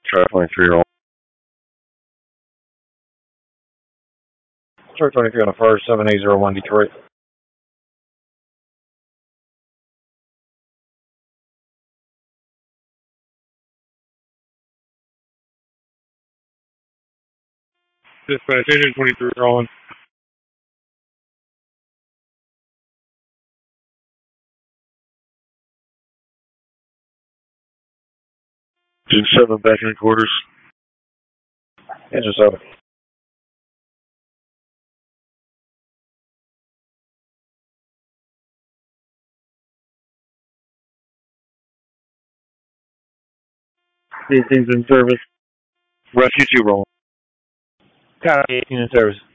Charlie 23 roll. Charlie 23 on the first, 7801 Detroit. Dispatch, engine 23 rolling. Engine 7 back in quarters. Engine 7. These things in service. Rescue 2 rolling. Cat 18 in service.